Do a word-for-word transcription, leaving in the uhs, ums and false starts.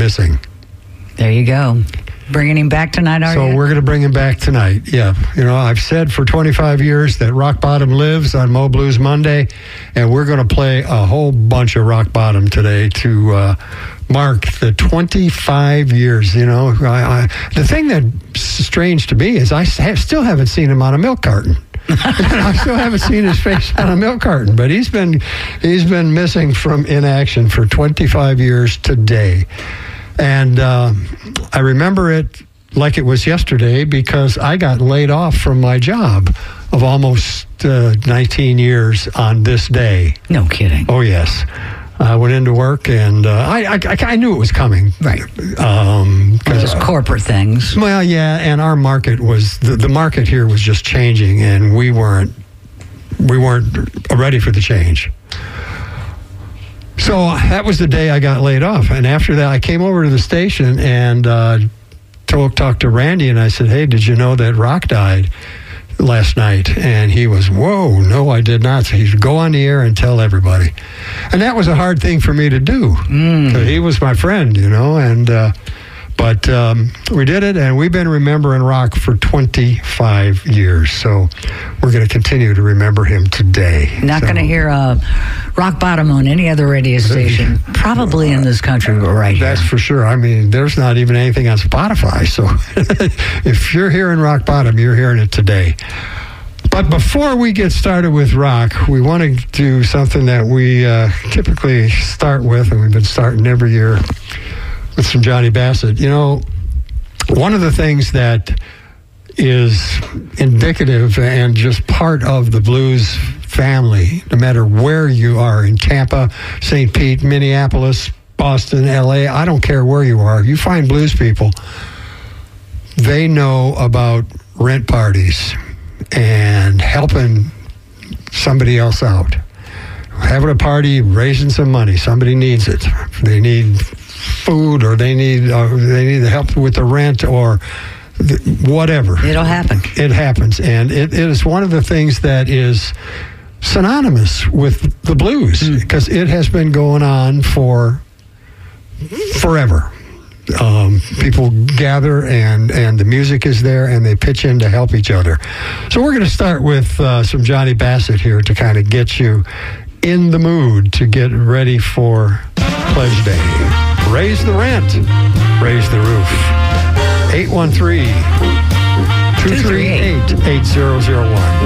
missing. There you go. Bringing him back tonight, are so you? So we're going to bring him back tonight, yeah. You know, I've said for twenty-five years that Rock Bottom lives on Mo Blues Monday, and we're going to play a whole bunch of Rock Bottom today to uh, mark the twenty-five years, you know. I, I, the thing that's strange to me is I have, still haven't seen him on a milk carton. I still haven't seen his face on a milk carton, but he's been he's been missing from inaction for twenty-five years today. And uh, I remember it like it was yesterday because I got laid off from my job of almost uh, nineteen years on this day. No kidding. Oh, yes. I went into work, and uh, I, I I knew it was coming. Right. Um, Those corporate things. Well, yeah, and our market was, the, the market here was just changing, and we weren't, we weren't ready for the change. So that was the day I got laid off. And after that, I came over to the station and uh, told, talked to Randy, and I said, hey, did you know that Rock died last night? And he was, whoa, no, I did not. So he said, go on the air and tell everybody. And that was a hard thing for me to do. Mm. He was my friend, you know, and uh, but um, we did it, and we've been remembering Rock for twenty-five years. So we're going to continue to remember him today. Not so. going to hear uh, Rock Bottom on any other radio station, probably in this country, but right here. That's for sure. I mean, there's not even anything on Spotify. So if you're hearing Rock Bottom, you're hearing it today. But before we get started with Rock, we want to do something that we uh, typically start with, and we've been starting every year with some Johnny Bassett. You know, one of the things that is indicative and just part of the blues family, no matter where you are, in Tampa, Saint Pete, Minneapolis, Boston, L A, I don't care where you are, you find blues people, they know about rent parties and helping somebody else out. Having a party, raising some money, somebody needs it. They need food, or they need uh, they need help with the rent, or th- whatever. It'll happen. It happens, and it, it is one of the things that is synonymous with the blues because mm. it has been going on for forever. Um, people gather, and and the music is there, and they pitch in to help each other. So we're going to start with uh, some Johnny Bassett here to kind of get you in the mood to get ready for Pledge Day. Raise the rent. Raise the roof. eight one three, two three eight, eight zero zero one.